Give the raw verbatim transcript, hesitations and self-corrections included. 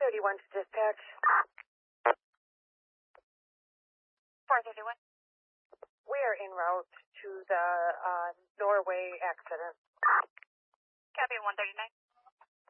thirty-one to dispatch. four thirty-one. We are en route to the uh, Norway accident. Copy one thirty-nine.